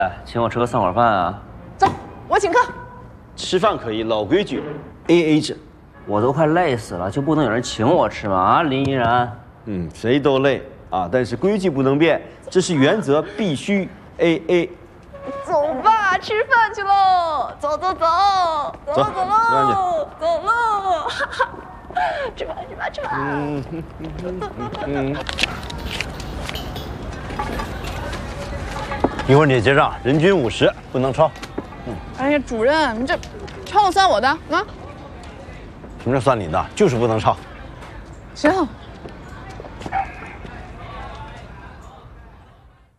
请我吃个散伙饭啊！ 走，我请客。 吃饭可以，老规矩，AA 制。 我都快累死了，就不能有人请我吃吗？啊，林依然。 谁都累啊，但是规矩不能变，这是原则，必须 AA。 走吧，吃饭去喽！走喽！走喽！走喽！吃饭！ 一会儿你结账，人均50，不能超。 哎呀，主任，你这超了算我的啊！ 什么叫算你的？就是不能超。 行。